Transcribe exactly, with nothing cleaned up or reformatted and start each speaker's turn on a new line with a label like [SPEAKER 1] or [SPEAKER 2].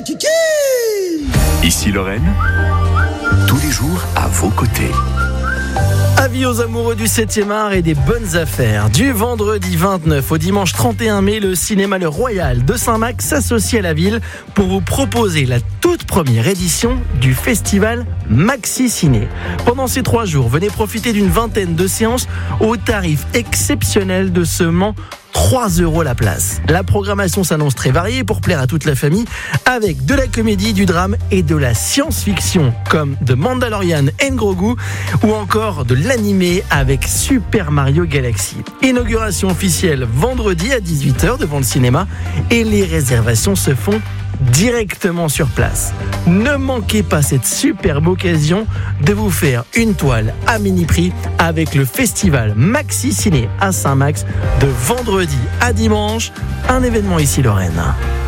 [SPEAKER 1] Kiki.
[SPEAKER 2] Ici Lorraine, tous les jours à vos côtés.
[SPEAKER 3] Avis aux amoureux du septième art et des bonnes affaires. Du vendredi vingt-neuf au dimanche trente et un mai, le cinéma Le Royal de Saint-Max s'associe à la ville pour vous proposer la toute première édition du festival Maxi Ciné. Pendant ces trois jours, venez profiter d'une vingtaine de séances au tarif exceptionnel de seulement trois euros la place. La programmation s'annonce très variée pour plaire à toute la famille, avec de la comédie, du drame et de la science-fiction comme The Mandalorian and Grogu, ou encore de l'animé avec Super Mario Galaxy. Inauguration officielle vendredi à dix-huit heures devant le cinéma, et les réservations se font directement sur place. Ne manquez pas cette superbe occasion de vous faire une toile à mini prix avec le festival Maxi Ciné à Saint-Max de vendredi à dimanche, un événement ici Lorraine.